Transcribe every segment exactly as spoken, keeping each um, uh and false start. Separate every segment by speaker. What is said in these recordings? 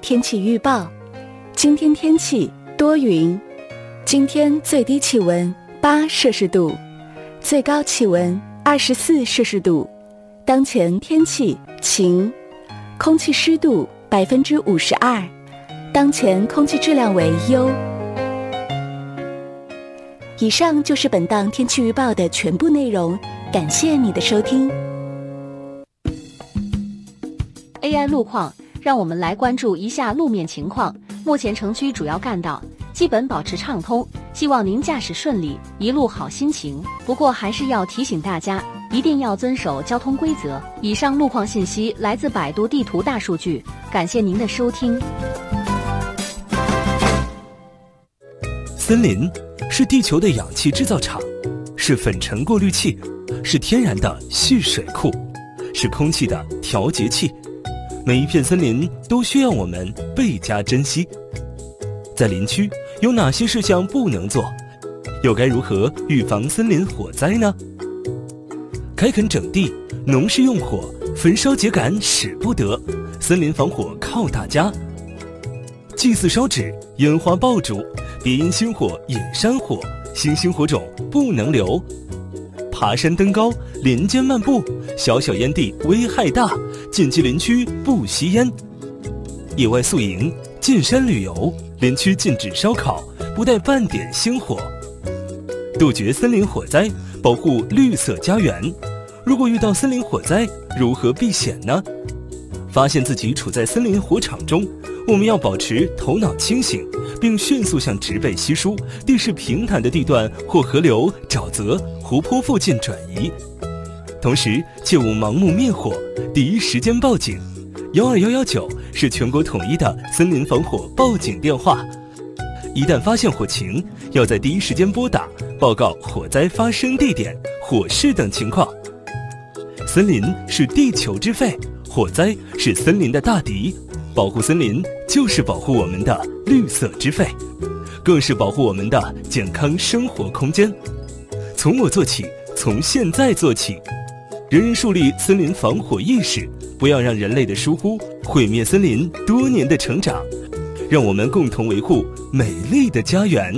Speaker 1: 天气预报。今天天气多云，今天最低气温八摄氏度，最高气温二十四摄氏度。当前天气晴，空气湿度百分之五十二，当前空气质量为优。以上就是本档天气预报的全部内容，感谢你的收听。
Speaker 2: A I 路况，让我们来关注一下路面情况。目前城区主要干道基本保持畅通，希望您驾驶顺利，一路好心情。不过还是要提醒大家，一定要遵守交通规则。以上路况信息来自百度地图大数据，感谢您的收听。
Speaker 3: 森林是地球的氧气制造厂，是粉尘过滤器，是天然的蓄水库，是空气的调节器。每一片森林都需要我们倍加珍惜。在林区有哪些事项不能做？又该如何预防森林火灾呢？开垦整地，农事用火，焚烧秸秆使不得，森林防火靠大家。祭祀烧纸，烟花爆竹，别因星火引山火，星星火种不能留。爬山登高，林间漫步，小小烟蒂危害大，禁忌林区不吸烟。野外宿营，进山旅游，林区禁止烧烤，不带半点星火。杜绝森林火灾，保护绿色家园。如果遇到森林火灾，如何避险呢？发现自己处在森林火场中，我们要保持头脑清醒，并迅速向植被稀疏、地势平坦的地段或河流、沼泽、湖泊附近转移。同时，切勿盲目灭火，第一时间报警。幺二幺幺九是全国统一的森林防火报警电话。一旦发现火情，要在第一时间拨打，报告火灾发生地点、火势等情况。森林是地球之肺，火灾是森林的大敌。保护森林就是保护我们的绿色之肺，更是保护我们的健康生活空间。从我做起，从现在做起，人人树立森林防火意识，不要让人类的疏忽毁灭森林多年的成长。让我们共同维护美丽的家园。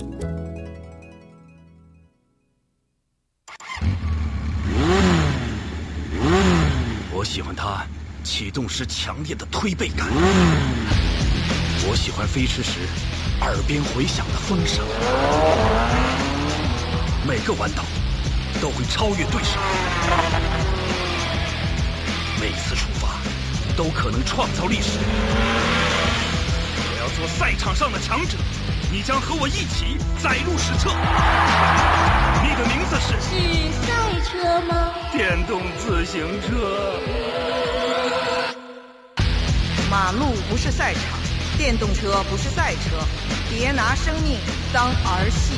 Speaker 4: 我喜欢它启动时强烈的推背感，我喜欢飞驰时耳边回响的风声。每个弯道都会超越对手，每次出发都可能创造历史。我要做赛场上的强者，你将和我一起载入史册。你的名字是？
Speaker 5: 是赛车吗？
Speaker 4: 电动自行车。
Speaker 6: 马路不是赛场，电动车不是赛车，别拿生命当儿戏。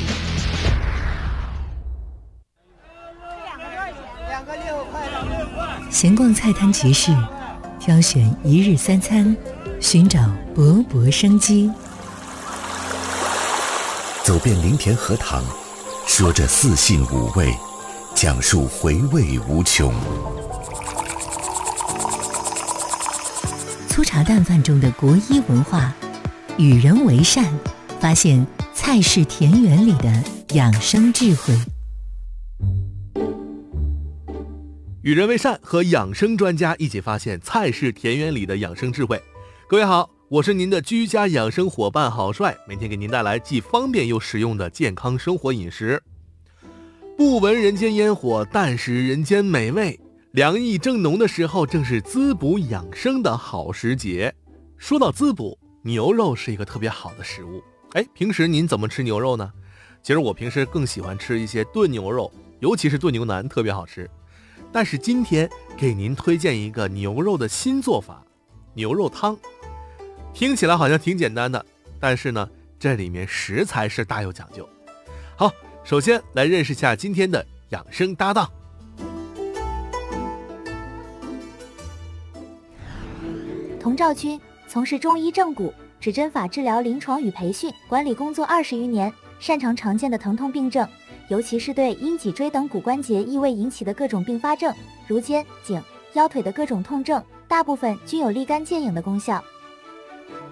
Speaker 7: 两个六块，两个六块。
Speaker 8: 闲逛菜摊集市，挑选一日三餐，寻找勃勃生机。
Speaker 9: 走遍林田荷塘，说着四性五味，讲述回味无穷。
Speaker 8: 粗茶淡饭中的国医文化，与人为善，发现菜市田园里的养生智慧。
Speaker 10: 与人为善和养生专家一起发现菜市田园里的养生智慧。各位好，我是您的居家养生伙伴郝帅，每天给您带来既方便又实用的健康生活饮食。不闻人间烟火，但食人间美味。凉意正浓的时候，正是滋补养生的好时节。说到滋补，牛肉是一个特别好的食物。哎，平时您怎么吃牛肉呢？其实我平时更喜欢吃一些炖牛肉，尤其是炖牛腩，特别好吃。但是今天给您推荐一个牛肉的新做法，牛肉汤。听起来好像挺简单的，但是呢，这里面食材是大有讲究。好，首先来认识一下今天的养生搭档。
Speaker 5: 童兆军从事中医正骨、指针法治疗临床与培训管理工作二十余年，擅长常见的疼痛病症，尤其是对阴脊椎等骨关节异位引起的各种并发症，如肩、颈、腰腿的各种痛症，大部分均有立竿见影的功效。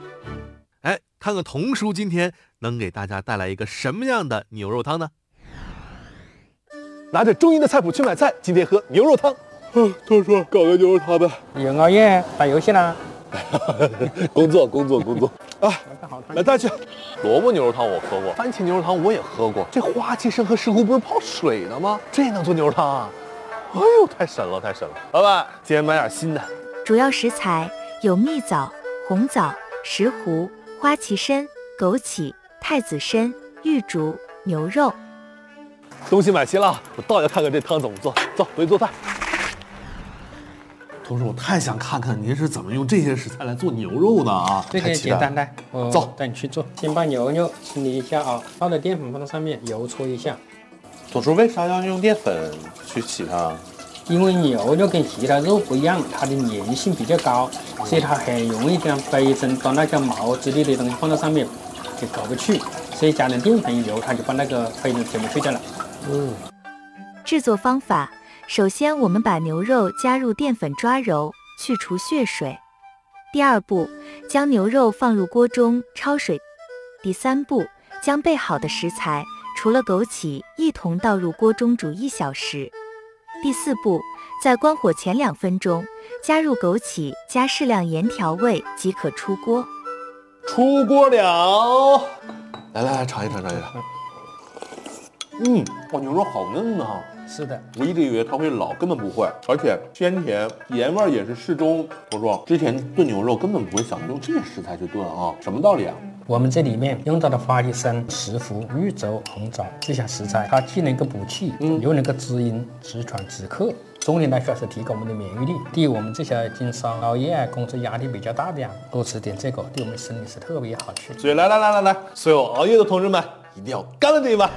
Speaker 10: 看看童叔今天能给大家带来一个什么样的牛肉汤呢？
Speaker 11: 拿着中医的菜谱去买菜，今天喝牛肉汤。嗯，童叔搞个牛肉汤呗。
Speaker 12: 有熬夜打游戏啦？
Speaker 11: 工作工作工作啊！来带去。萝卜牛肉汤我喝过，番茄牛肉汤我也喝过。这花旗参和石斛不是泡水的吗？这也能做牛肉汤啊？哎呦，太神了太神了！老板，今天买点新的。
Speaker 5: 主要食材有蜜枣、红枣、石斛、花旗参、枸杞、太子参、玉竹、牛肉。
Speaker 11: 东西买齐了，我倒要看看这汤怎么做。走，回去做菜。同事，我太想看看您是怎么用这些食材来做牛肉的啊！
Speaker 12: 这个简单的，
Speaker 11: 我走
Speaker 12: 带你去做。先把牛肉清理一下啊，倒的淀粉放在上面，油搓一下。
Speaker 11: 同事，为啥要用淀粉去洗它？
Speaker 12: 因为牛肉跟其他肉不一样，它的粘性比较高，所以它很容易将飞针到那个毛之类的东西放在上面就过不去，所以加点淀粉油，它就把那个飞针全部去掉了。
Speaker 11: 嗯。
Speaker 5: 制作方法。首先，我们把牛肉加入淀粉抓揉，去除血水。第二步，将牛肉放入锅中焯水。第三步，将备好的食材除了枸杞一同倒入锅中煮一小时。第四步，在关火前两分钟，加入枸杞，加适量盐调味即可出锅。
Speaker 11: 出锅了，来来来，尝一尝，尝一尝。嗯，哇，牛肉好嫩啊！
Speaker 12: 是的，
Speaker 11: 我一直以为它会老，根本不会，而且鲜甜，盐味也是适中。我说之前炖牛肉根本不会想用这些食材去炖啊，什么道理啊？
Speaker 12: 我们这里面用到的花旗参、石斛、玉竹、红枣这些食材，它既能够补气，嗯，又能够滋阴、止喘、止咳。总体来说是提高我们的免疫力。对于我们这些经常熬夜、工作压力比较大的呀，多吃点这个，对我们身体是特别好去。
Speaker 11: 所以来来来来来，所有熬夜的同志们，一定要干了这一碗。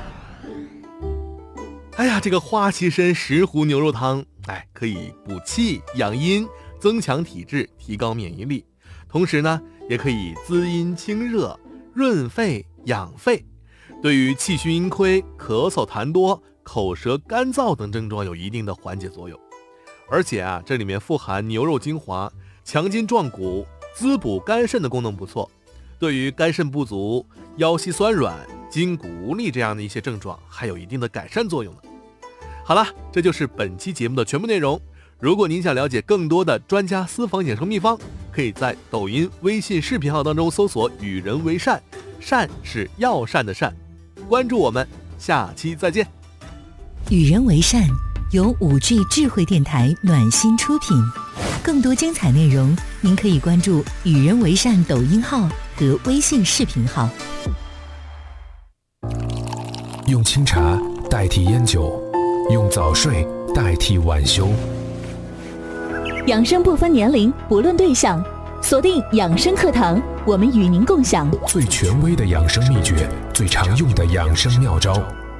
Speaker 10: 哎呀，这个花旗参石斛牛肉汤，哎，可以补气养阴，增强体质，提高免疫力，同时呢，也可以滋阴清热、润肺养肺，对于气虚阴亏、咳嗽痰多、口舌干燥等症状有一定的缓解作用。而且啊，这里面富含牛肉精华，强筋壮骨、滋补肝肾的功能不错，对于肝肾不足、腰膝酸软、筋骨无力这样的一些症状还有一定的改善作用呢。好了，这就是本期节目的全部内容。如果您想了解更多的专家私房养生秘方，可以在抖音、微信视频号当中搜索“与人为善”，善是药膳的善。关注我们，下期再见。
Speaker 8: 与人为善由 五 G 智慧电台暖心出品，更多精彩内容您可以关注“与人为善”抖音号和微信视频号。
Speaker 13: 用清茶代替烟酒，用早睡代替晚休。
Speaker 1: 养生不分年龄，不论对象，锁定养生课堂，我们与您共享
Speaker 13: 最权威的养生秘诀，最常用的养生妙招。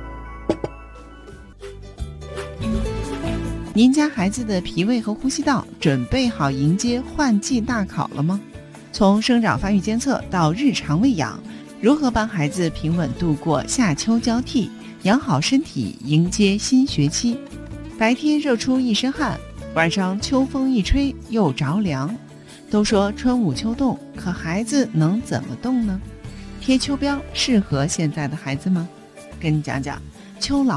Speaker 14: 您家孩子的脾胃和呼吸道准备好迎接换季大考了吗？从生长发育监测到日常喂养，如何帮孩子平稳度过夏秋交替，养好身体迎接新学期？白天热出一身汗，晚上秋风一吹又着凉。都说春捂秋冻，可孩子能怎么冻呢？贴秋膘适合现在的孩子吗？跟你讲讲秋老